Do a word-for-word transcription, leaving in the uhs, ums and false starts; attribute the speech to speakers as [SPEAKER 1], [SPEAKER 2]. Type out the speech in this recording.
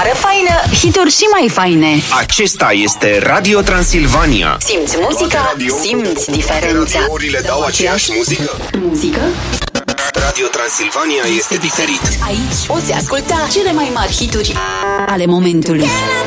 [SPEAKER 1] afară faină, hituri și mai faine.
[SPEAKER 2] Acesta este Radio Transilvania.
[SPEAKER 1] Simți muzica, simți diferența.
[SPEAKER 2] Radiourile dau aceeași muzică?
[SPEAKER 1] Muzică?
[SPEAKER 2] Radio Transilvania este diferit.
[SPEAKER 1] Aici poți asculta cele mai mari hituri ale momentului.